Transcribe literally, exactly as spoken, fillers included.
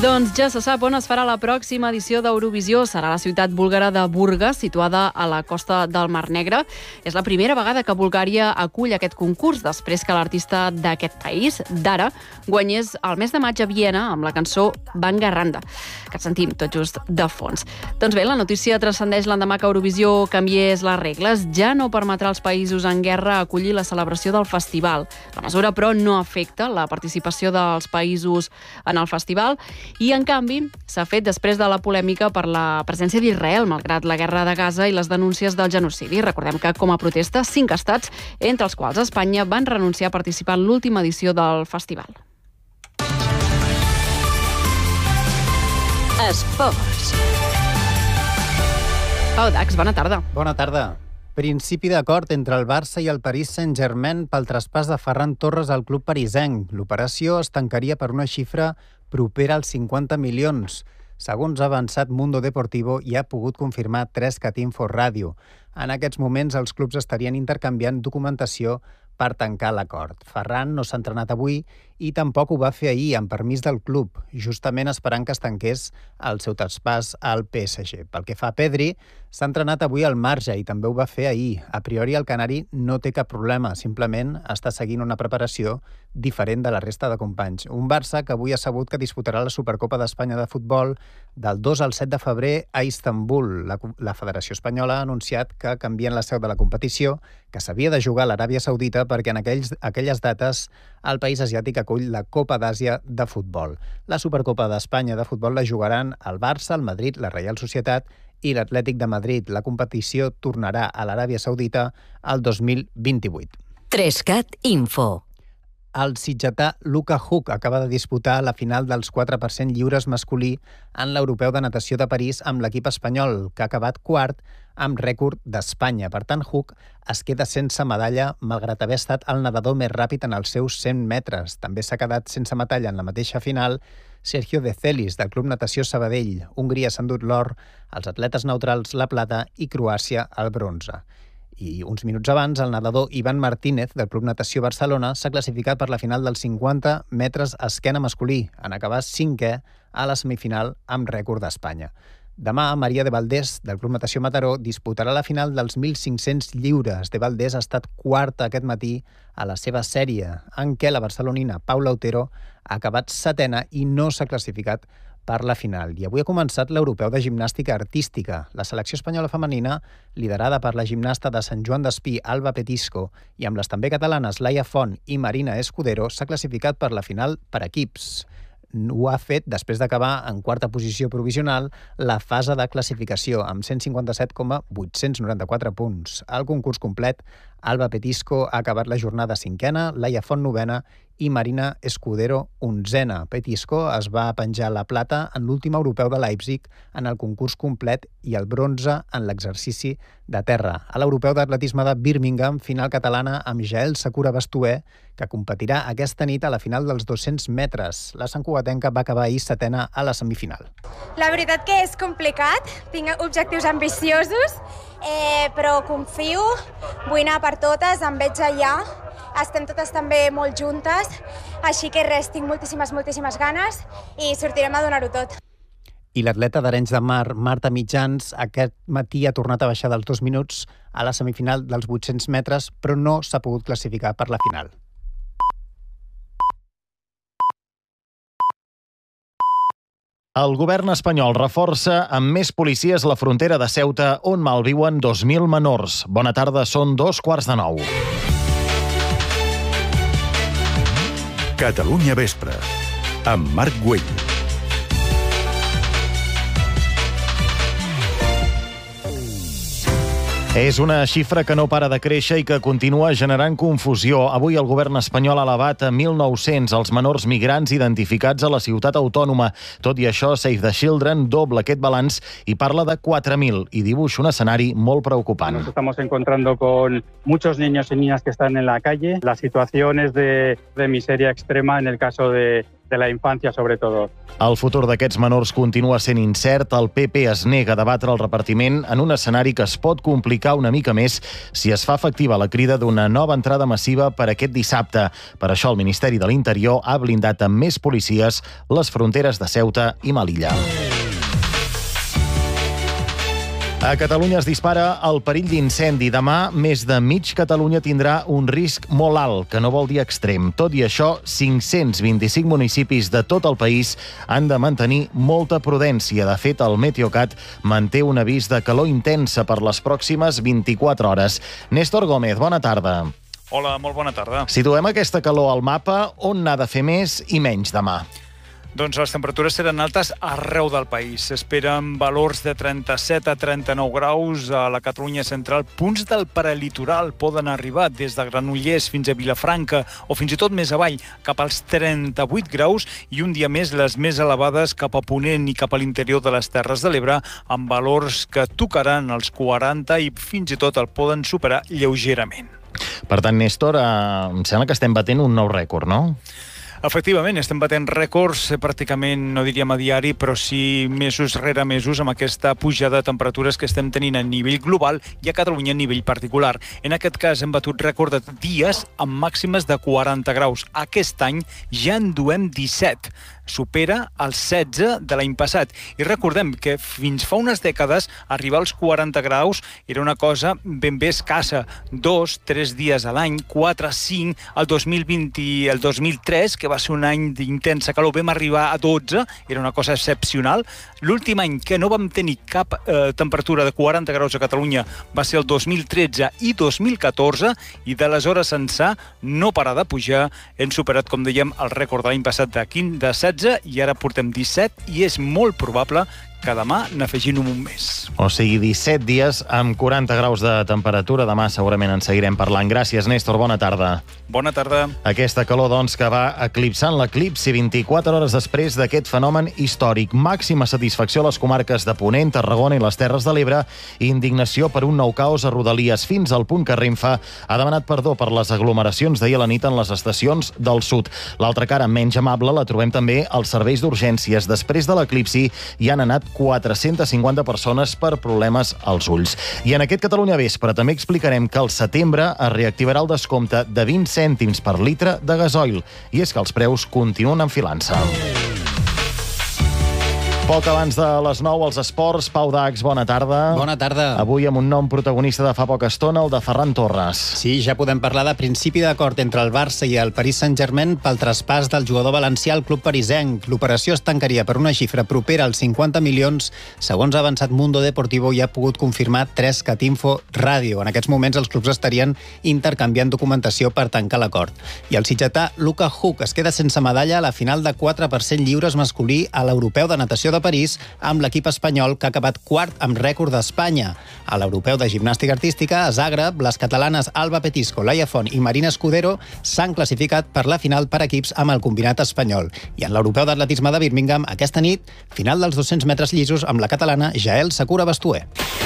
Doncs ja se sap on es farà la pròxima edició d'Eurovisió. Serà la ciutat búlgara de Burgas, situada a la costa del Mar Negre. És la primera vegada que Bulgària acull aquest concurs, després que l'artista d'aquest país, Dara, guanyés el mes de maig a Viena amb la cançó Bangaranda, que sentim tot just de fons. Doncs bé, la notícia transcendeix l'endemà que Eurovisió canviés les regles. Ja no permetrà als països en guerra acollir la celebració del festival. La mesura, però, no afecta la participació dels països en el festival i, en canvi, s'ha fet després de la polèmica per la presència d'Israel, malgrat la guerra de Gaza i les denúncies del genocidi. Recordem que, com a protesta, cinc estats, entre els quals Espanya, van renunciar a participar en l'última edició del festival. Esports. Pau Dax, bona tarda. Bona tarda. Principi d'acord entre el Barça i el Paris Saint-Germain pel traspàs de Ferran Torres al club parisenc. L'operació es tancaria per una xifra propera als cinquanta milions. Segons ha avançat Mundo Deportivo i ha pogut confirmar tres cat Info Ràdio. En aquests moments els clubs estarien intercanviant documentació per tancar l'acord. Ferran no s'ha entrenat avui i tampoc ho va fer ahir, amb permís del club, justament esperant que es tanqués el seu traspàs al P S G. Pel que fa a Pedri, s'ha entrenat avui al marge i també ho va fer ahir. A priori el canari no té cap problema, simplement està seguint una preparació diferent de la resta de companys. Un Barça que avui ha sabut que disputarà la Supercopa d'Espanya de futbol del dos al set de febrer a Istanbul. La, la Federació Espanyola ha anunciat que canvien la seu de la competició, que s'havia de jugar a l'Aràbia Saudita perquè en aquells, aquelles dates el país asiàtic acull la Copa d'Àsia de futbol. La Supercopa d'Espanya de futbol la jugaran el Barça, el Madrid, la Reial Societat i l'Atlètic de Madrid. La competició tornarà a l'Aràbia Saudita el dos mil vint-i-vuit. tres cat Info. El sitgetà Luka Huk acaba de disputar la final dels quatre per cent lliures masculí en l'Europeu de Natació de París amb l'equip espanyol, que ha acabat quart amb rècord d'Espanya. Per tant, Huk es queda sense medalla, malgrat haver estat el nedador més ràpid en els seus cent metres. També s'ha quedat sense medalla en la mateixa final Sergio De Celis, del Club Natació Sabadell. Hongria s'ha endut l'or, els atletes neutrals la plata i Croàcia el bronze. I uns minuts abans, el nedador Ivan Martínez, del Club Natació Barcelona, s'ha classificat per la final dels cinquanta metres esquena masculí, en acabar cinquè a la semifinal amb rècord d'Espanya. Demà, Maria de Valdés, del Club Natació Mataró, disputarà la final dels mil cinc-cents lliures. De Valdés ha estat quarta aquest matí a la seva sèrie, en què la barcelonina Paula Otero ha acabat setena i no s'ha classificat per la final. I avui ha començat l'Europeu de Gimnàstica Artística. La selecció espanyola femenina, liderada per la gimnasta de Sant Joan d'Espí, Alba Petisco, i amb les també catalanes Laia Font i Marina Escudero, s'ha classificat per la final per equips. Ho ha fet després d'acabar en quarta posició provisional la fase de classificació, amb cent cinquanta-set coma vuit-cents noranta-quatre punts. Al concurs complet, Alba Petisco ha acabat la jornada cinquena, Laia Font novena i Marina Escudero onzena. Petisco es va penjar la plata en l'últim europeu de Leipzig en el concurs complet i el bronze en l'exercici de terra. A l'europeu d'atletisme de Birmingham, final catalana amb Jael Sakura Bastuer, que competirà aquesta nit a la final dels dos-cents metres. La santcugatenca va acabar ahir setena a la semifinal. La veritat que és complicat, tinc objectius ambiciosos, eh, però confio, vull anar per totes, em veig allà, estem totes també molt juntes, així que res, tinc moltíssimes, moltíssimes ganes i sortirem a donar-ho tot. I l'atleta d'Arenys de Mar, Marta Mitjans, aquest matí ha tornat a baixar dels dos minuts a la semifinal dels vuit-cents metres, però no s'ha pogut classificar per la final. El govern espanyol reforça amb més policies la frontera de Ceuta, on malviuen dos mil menors. Bona tarda, són dos quarts de nou. Catalunya Vespre, amb Marc Güell. És una xifra que no para de créixer i que continua generant confusió. Avui el govern espanyol ha elevat a mil nou-cents els menors migrants identificats a la ciutat autònoma. Tot i això, Save the Children dobla aquest balanç i parla de quatre mil i dibuixa un escenari molt preocupant. Nos estamos encontrando con muchos niños y niñas que están en la calle. La situación es de, de miseria extrema en el caso de de la infancia sobre todo. El futur d'aquests menors continua sent incert. El P P es nega a debatre el repartiment en un escenari que es pot complicar una mica més si es fa efectiva la crida d'una nova entrada massiva per aquest dissabte. Per això el Ministeri de l'Interior ha blindat amb més policies les fronteres de Ceuta i Melilla. A Catalunya es dispara el perill d'incendi. Demà, més de mig Catalunya tindrà un risc molt alt, que no vol dir extrem. Tot i això, cinc-cents vint-i-cinc municipis de tot el país han de mantenir molta prudència. De fet, el Meteocat manté un avís de calor intensa per les pròximes vint-i-quatre hores. Néstor Gómez, bona tarda. Hola, molt bona tarda. Situem aquesta calor al mapa, on n'ha de fer més i menys demà? Doncs les temperatures seran altes arreu del país. S'esperen valors de trenta-set a trenta-nou graus a la Catalunya central. Punts del prelitoral poden arribar des de Granollers fins a Vilafranca o fins i tot més avall, cap als trenta-vuit graus, i un dia més les més elevades cap a Ponent i cap a l'interior de les Terres de l'Ebre, amb valors que tocaran els quaranta i fins i tot el poden superar lleugerament. Per tant, Néstor, eh, em sembla que estem batent un nou rècord, no? Efectivament, estem batent rècords pràcticament, no diríem a diari, però sí mesos rere mesos amb aquesta pujada de temperatures que estem tenint a nivell global i a Catalunya a nivell particular. En aquest cas hem batut rècord de dies amb màximes de quaranta graus. Aquest any ja en duem disset. Supera els setze de l'any passat. I recordem que fins fa unes dècades arribar als quaranta graus era una cosa ben bé escassa. Dos, tres dies a l'any, quatre, cinc. El dos mil vint i el dos mil tres, que va ser un any d'intensa calor, vam arribar a dotze, era una cosa excepcional. L'últim any que no vam tenir cap eh, temperatura de quaranta graus a Catalunya va ser el dos mil tretze i dos mil catorze, i d'aleshores ençà no para de pujar. Hem superat, com dèiem, el rècord de l'any passat de quinze, de setze, i ara portem disset, i és molt probable que demà n'afegim un més. O sigui, disset dies amb quaranta graus de temperatura. Demà segurament en seguirem parlant. Gràcies, Néstor. Bona tarda. Bona tarda. Aquesta calor, doncs, que va eclipsant l'eclipsi vint-i-quatre hores després d'aquest fenomen històric. Màxima satisfacció a les comarques de Ponent, Tarragona i les Terres de l'Ebre. Indignació per un nou caos a Rodalies, fins al punt que Renfe ha demanat perdó per les aglomeracions d'ahir a la nit en les estacions del sud. L'altra cara, menys amable, la trobem també als serveis d'urgències. Després de l'eclipsi hi han anat quatre-centes cinquanta persones per problemes als ulls. I en aquest Catalunya Vespre també explicarem que al setembre es reactivarà el descompte de vint cèntims per litre de gasoil. I és que els preus continuen enfilant-se. Poc abans de les nou, als esports. Pau Dax, bona tarda. Bona tarda. Avui amb un nom protagonista de fa poca estona, el de Ferran Torres. Sí, ja podem parlar de principi d'acord entre el Barça i el Paris Saint-Germain pel traspàs del jugador valencià al club parisenc. L'operació es tancaria per una xifra propera als cinquanta milions, segons ha avançat Mundo Deportivo i ha pogut confirmar tres cat Info Ràdio. En aquests moments els clubs estarien intercanviant documentació per tancar l'acord. I el sitgetà Luka Huk es queda sense medalla a la final de quatre per cent lliures masculí a l'Europeu de Natació de París amb l'equip espanyol, que ha acabat quart amb rècord d'Espanya. A l'Europeu de Gimnàstica Artística, a Zagreb, les catalanes Alba Petisco, Laia Font i Marina Escudero s'han classificat per la final per equips amb el combinat espanyol. I en l'Europeu d'Atletisme de Birmingham, aquesta nit, final dels dos-cents metres llisos amb la catalana Jael Sakura Bastuer.